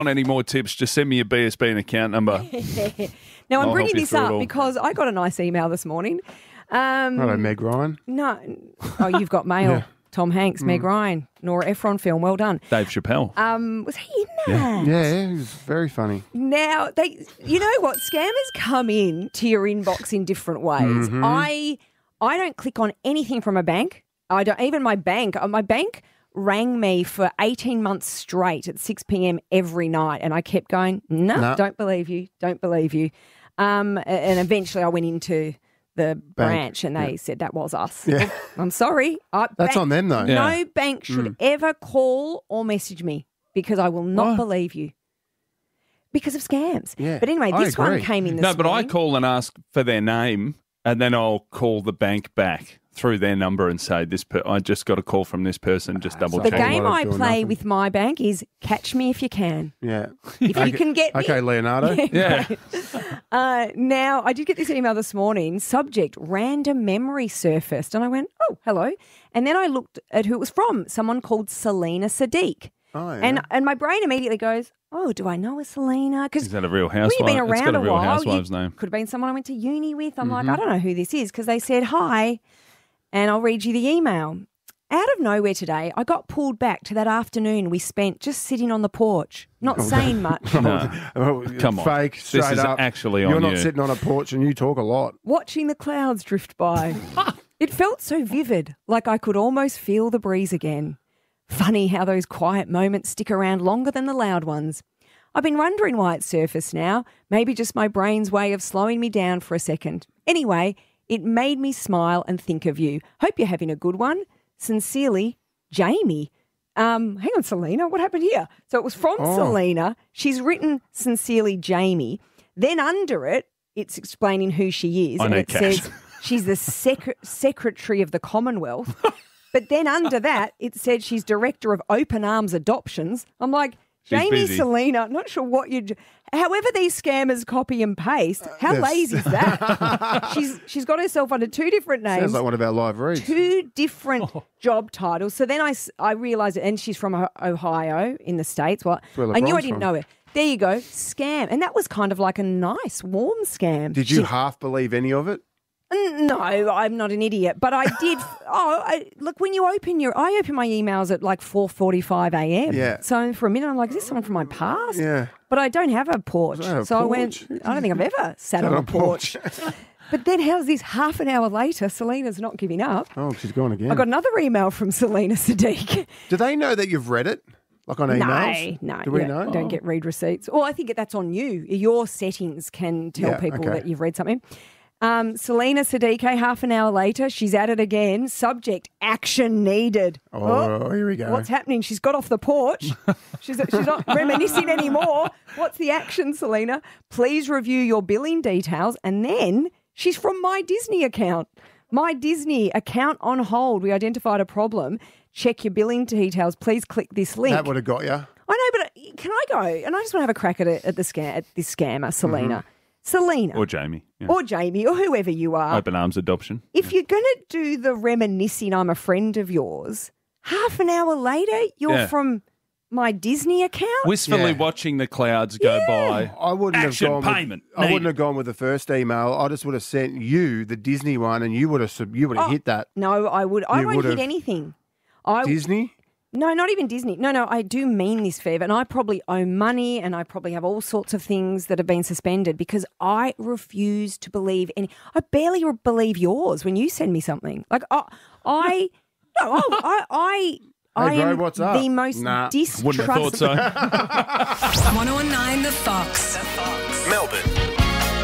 want any more tips, just send me your BSB and account number. Now, I'm I'll bringing help you this through it up all. because I got a nice email this morning. Hello, Meg Ryan. No. Oh, you've got mail. Yeah. Tom Hanks, Meg Ryan, Nora Ephron film. Well done. Dave Chappelle. Was he in that? Yeah, he was very funny. Now, you know what? Scammers come in to your inbox in different ways. Mm-hmm. I don't click on anything from a bank. I don't, even my bank. My bank rang me for 18 months straight at 6 p.m. every night, and I kept going, no, don't believe you, don't believe you. And eventually I went into the branch and they said that was us. Yeah. I'm sorry. That's on them, though. No bank should ever call or message me because I will not believe you. Because of scams. Yeah, But anyway, I this one agree. came in this No, but I morning. call and ask for their name, and then I'll call the bank back through their number and say, I just got a call from this person, just double The check. game lot of I doing play nothing. with my bank is catch me if you can. Yeah. If you can get me. Okay, Leonardo. Yeah. Now, I did get this email this morning. Subject, random memory surfaced. And I went, oh, hello. And then I looked at who it was from. Someone called Selena Sadiq. Oh, yeah. And my brain immediately goes, oh, do I know a Selena? Because Is that a Real well, Housewife? you've been It's around got a Real while. Housewives name. Could have been someone I went to uni with. I'm Mm-hmm. like, I don't know who this is because they said hi. And I'll read you the email. Out of nowhere today, I got pulled back to that afternoon we spent just sitting on the porch, not saying much, No. Oh, Come on. Fake, This straight is up. actually You're on not you. sitting on a porch and you talk a lot. watching the clouds drift by. It felt so vivid, like I could almost feel the breeze again. Funny how those quiet moments stick around longer than the loud ones. I've been wondering why it surfaced now, maybe just my brain's way of slowing me down for a second. Anyway, it made me smile and think of you. Hope you're having a good one. Sincerely, Jamie. Hang on, Selena, what happened here? So it was from Selena. She's written Sincerely Jamie. Then under it, it's explaining who she is. I and know it Cash. says she's the Secretary of the Commonwealth. But then under that, it said she's Director of Open Arms Adoptions. I'm like, She's Jamie busy. Selena, not sure what you do. However these scammers copy and paste, how lazy is that? She's got herself under two different names. Sounds like one of our live reads. Two different job titles. So then I realised it, and she's from Ohio in the States. Well, where I knew I LeBron's didn't from. know her. There you go, scam. And that was kind of like a nice, warm scam. Did you half believe any of it? No, I'm not an idiot, but I did. Look, when you open I open my emails at like 4:45 a.m. Yeah. So for a minute, I'm like, is this someone from my past? Yeah. But I don't have a porch. I have a So I porch. went, I don't think I've ever sat on a porch. But then how's this half an hour later, Selena's not giving up. Oh, she's gone again. I got another email from Selena Sadiq. Do they know that you've read it? Like on emails? No. Do we you know? don't get read receipts. Well, I think that's on you. Your settings can tell Yeah, people okay. that you've read something. Selena Sadiq, half an hour later, she's at it again. Subject, action needed. Oh, here we go. What's happening? She's got off the porch. She's not reminiscing anymore. What's the action, Selena? Please review your billing details. And then she's from My Disney account. My Disney account on hold. We identified a problem. Check your billing details. Please click this link. That would have got you. I know, but can I go? And I just want to have a crack at this scammer, Selena. Mm-hmm. Selena. Or Jamie. Yeah. Or Jamie, or whoever you are. Open Arms Adoption. If you're going to do the reminiscing, I'm a friend of yours, half an hour later, you're Yeah. from My Disney account? Wistfully Yeah. watching the clouds go by. I wouldn't Action have gone. payment. I wouldn't needed. have gone with the first email. I just would have sent you the Disney one, and you would have hit that. No, I would. I You won't would've- hit anything. Disney. No, not even Disney. No, I do mean this, Fev, and I probably owe money and I probably have all sorts of things that have been suspended because I refuse to believe any. I barely believe yours when you send me something. Like, I Hey, bro, am what's up? the most Nah, distrustful. Wouldn't have thought so. 1019 The Fox. Melbourne's